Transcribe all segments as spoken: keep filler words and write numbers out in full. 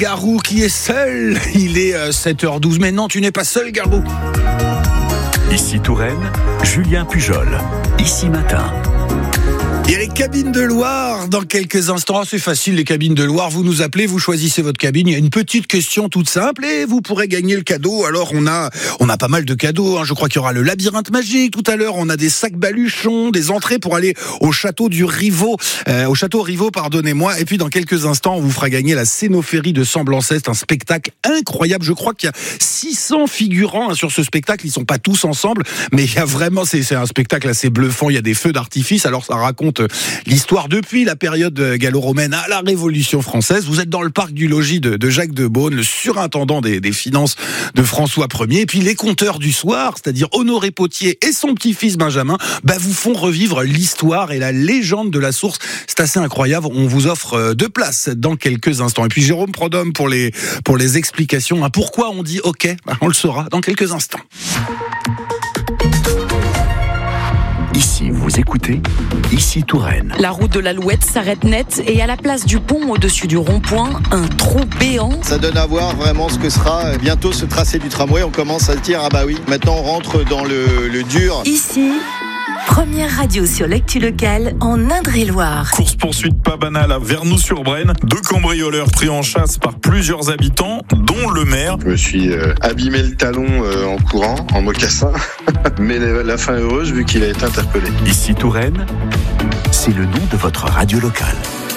Garou qui est seul, il est euh, sept heures douze, mais non, tu n'es pas seul, Garou. Ici Touraine, Julien Pujol, ici matin. Il y a les cabines de Loire dans quelques instants. C'est facile, les cabines de Loire. Vous nous appelez, vous choisissez votre cabine. Il y a une petite question toute simple et vous pourrez gagner le cadeau. Alors, on a, on a pas mal de cadeaux. Hein. Je crois qu'il y aura le labyrinthe magique tout à l'heure. On a des sacs baluchons, des entrées pour aller au château du Rivaux, euh, au château Rivaux, pardonnez-moi. Et puis, dans quelques instants, on vous fera gagner la Scénophérie de Semblançay. C'est un spectacle incroyable. Je crois qu'il y a six cents figurants hein, sur ce spectacle. Ils sont pas tous ensemble, mais il y a vraiment, c'est, c'est un spectacle assez bluffant. Il y a des feux d'artifice. Alors, ça raconte l'histoire depuis la période gallo-romaine à la Révolution française. Vous êtes dans le parc du logis de, de Jacques de Beaune, le surintendant des, des finances de François Ier. Et puis les conteurs du soir, c'est-à-dire Honoré Potier et son petit-fils Benjamin, bah, vous font revivre l'histoire et la légende de la source. C'est assez incroyable. On vous offre deux places dans quelques instants. Et puis Jérôme Prodhomme pour les, pour les explications. Pourquoi on dit OK, bah, on le saura dans quelques instants. Ici, vous écoutez, ici Touraine. La route de l'Alouette s'arrête net et à la place du pont au-dessus du rond-point, un trou béant. Ça donne à voir vraiment ce que sera bientôt ce tracé du tramway. On commence à se dire, ah bah oui, maintenant on rentre dans le, le dur. Ici, première radio sur l'actu locale en Indre-et-Loire. Course-poursuite pas banale à Vernoux-sur-Brenne. Deux cambrioleurs pris en chasse par plusieurs habitants, dont le maire. Je me suis euh, abîmé le talon euh, en courant, en mocassin. Mais la, la fin heureuse vu qu'il a été interpellé. Ici Touraine, c'est le nom de votre radio locale.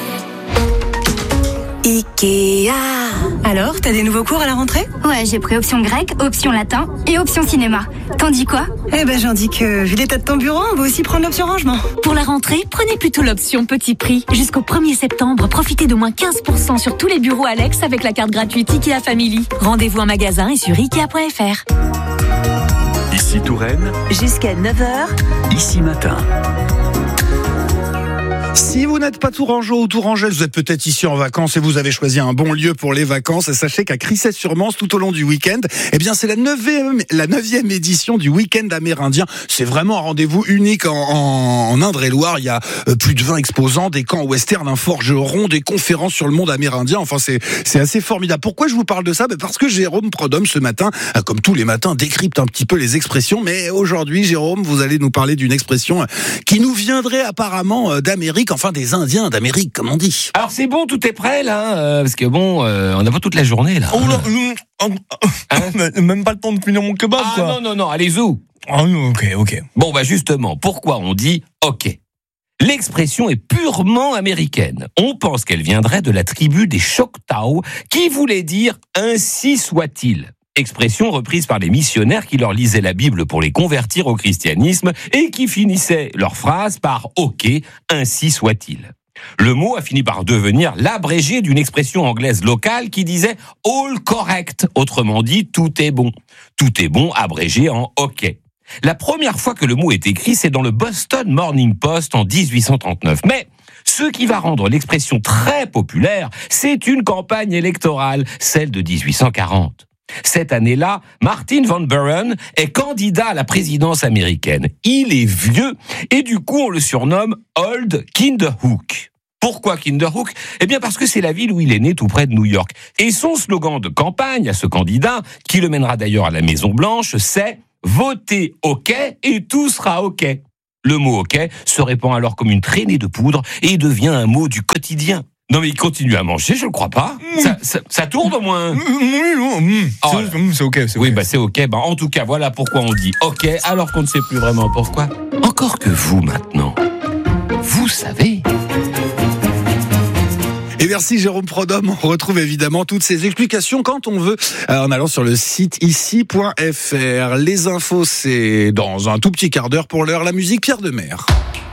Ikea. Alors, t'as des nouveaux cours à la rentrée ? Ouais, j'ai pris option grec, option latin et option cinéma. T'en dis quoi ? Eh ben, j'en dis que, vu l'état de ton bureau, on va aussi prendre l'option rangement. Pour la rentrée, prenez plutôt l'option petit prix. Jusqu'au premier septembre, profitez de moins quinze pour cent sur tous les bureaux Alex avec la carte gratuite Ikea Family. Rendez-vous en magasin et sur ikea point f r. Ici Touraine, jusqu'à neuf heures, ici matin. Si vous n'êtes pas tourangeau ou tourangelle, vous êtes peut-être ici en vacances et vous avez choisi un bon lieu pour les vacances. Et sachez qu'à Crissey-sur-Mance, tout au long du week-end, eh bien, c'est la neuvième, la neuvième édition du week-end amérindien. C'est vraiment un rendez-vous unique en, en, en Indre-et-Loire. Il y a euh, plus de vingt exposants, des camps western, un forgeron, des conférences sur le monde amérindien. Enfin, c'est, c'est assez formidable. Pourquoi je vous parle de ça? Ben parce que Jérôme Prodhomme, ce matin, euh, comme tous les matins, décrypte un petit peu les expressions. Mais aujourd'hui, Jérôme, vous allez nous parler d'une expression euh, qui nous viendrait apparemment euh, d'Amérique. Enfin, des Indiens d'Amérique, comme on dit. Alors c'est bon, tout est prêt là, euh, parce que bon, euh, on n'a pas toute la journée là. Oh là, hein même pas le temps de finir mon kebab, ah, quoi. non, non, non, allez zou. Ah, ok, ok. Bon, bah justement, pourquoi on dit OK ? L'expression est purement américaine. On pense qu'elle viendrait de la tribu des Choctaw, qui voulait dire « ainsi soit-il ». Expression reprise par les missionnaires qui leur lisaient la Bible pour les convertir au christianisme et qui finissaient leur phrase par « OK, ainsi soit-il ». Le mot a fini par devenir l'abrégé d'une expression anglaise locale qui disait « all correct », autrement dit « tout est bon ». Tout est bon abrégé en « OK ». La première fois que le mot est écrit, c'est dans le Boston Morning Post en dix-huit cent trente-neuf. Mais ce qui va rendre l'expression très populaire, c'est une campagne électorale, celle de dix-huit cent quarante. Cette année-là, Martin Van Buren est candidat à la présidence américaine. Il est vieux et du coup on le surnomme Old Kinderhook. Pourquoi Kinderhook ? Eh bien parce que c'est la ville où il est né tout près de New York. Et son slogan de campagne à ce candidat, qui le mènera d'ailleurs à la Maison-Blanche, c'est « Votez OK et tout sera OK ». Le mot « OK » se répand alors comme une traînée de poudre et devient un mot du quotidien. Non mais il continue à manger, je le crois pas. Ça, ça, ça tourne au moins. Oui, non, oh, c'est, c'est ok, c'est oui, ok. bah c'est ok. Bah en tout cas, voilà pourquoi on dit ok, alors qu'on ne sait plus vraiment pourquoi. Encore que vous maintenant, vous savez. Et merci Jérôme Prodhomme. On retrouve évidemment toutes ces explications quand on veut en allant sur le site ici point f r. Les infos, c'est dans un tout petit quart d'heure. Pour l'heure, la musique Pierre Demer.